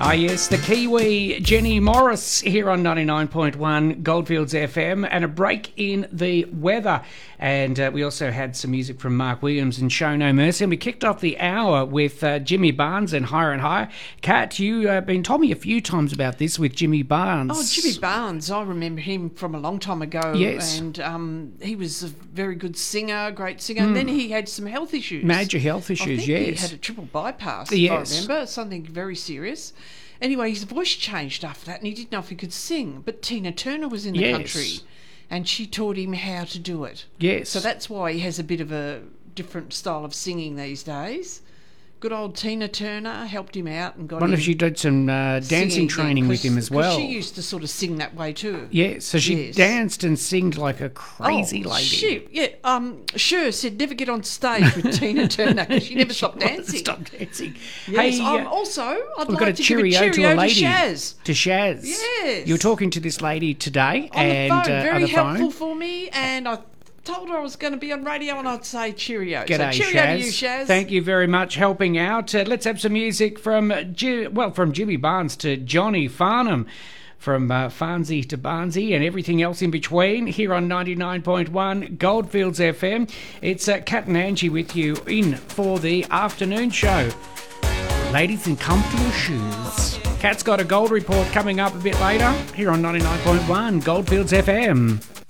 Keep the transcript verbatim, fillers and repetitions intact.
Ah, yes, the Kiwi Jenny Morris here on ninety-nine point one Goldfields F M, and a break in the weather. And uh, we also had some music from Mark Williams and Show No Mercy. And we kicked off the hour with uh, Jimmy Barnes and Higher and Higher. Kat, you've uh, been told me a few times about this with Jimmy Barnes. Oh, Jimmy Barnes. I remember him from a long time ago. Yes. And um, he was a very good singer, great singer. Mm. And then he had some health issues. Major health issues, I think yes. he had a triple bypass, yes. if I remember. Something very serious. Anyway, his voice changed after that, and he didn't know if he could sing. But Tina Turner was in the yes. country, and she taught him how to do it. Yes. So that's why he has a bit of a different style of singing these days. Good old Tina Turner helped him out and got Wonder him. if she did some uh, dancing training again, with him as well. She used to sort of sing that way too. Yeah, so she yes. danced and sang like a crazy oh, lady. She, yeah, um, sure said never get on stage with Tina Turner because she never she stopped dancing. Stop dancing. Yes, hey, um, uh, also, I'd we've like got a to cheerio, give a cheerio to a lady. to Shaz. To Shaz. Yes. You were talking to this lady today. On and, the phone, uh, very on the helpful phone. for me, and I told her I was going to be on radio and I'd say cheerio. G'day, so cheerio Shaz. to you, Shaz. Thank you very much helping out. Uh, let's have some music from, G- well, from Jimmy Barnes to Johnny Farnham, from uh, Farnsey to Barnsey and everything else in between here on ninety-nine point one Goldfields F M. It's uh, Kat and Angie with you in for the afternoon show. Ladies in comfortable shoes. Kat's got a gold report coming up a bit later here on ninety-nine point one Goldfields F M.